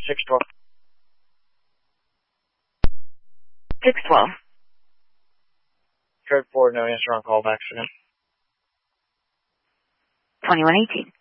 612. 612. Code 4, no answer on callbacks again. 2118.